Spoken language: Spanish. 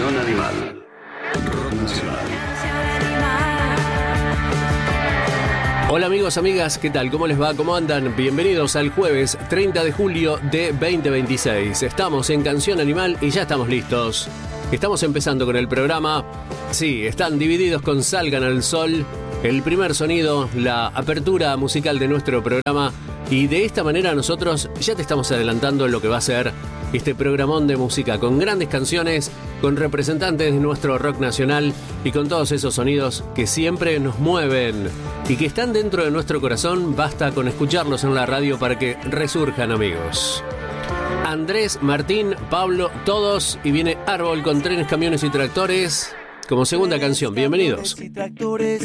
Canción Animal. Rock Nacional. Hola amigos, amigas, ¿qué tal? ¿Cómo les va? ¿Cómo andan? Bienvenidos al jueves 30 de julio de 2026. Estamos en Canción Animal y ya estamos listos. Estamos empezando con el programa. Sí, están divididos con Salgan al Sol, el primer sonido, la apertura musical de nuestro programa. Y de esta manera nosotros ya te estamos adelantando lo que va a ser este programón de música con grandes canciones, con representantes de nuestro rock nacional y con todos esos sonidos que siempre nos mueven y que están dentro de nuestro corazón. Basta con escucharlos en la radio para que resurjan, amigos. Andrés, Martín, Pablo, todos, y viene Árbol con Trenes, Camiones y Tractores como segunda canción. Bienvenidos. Y tractores,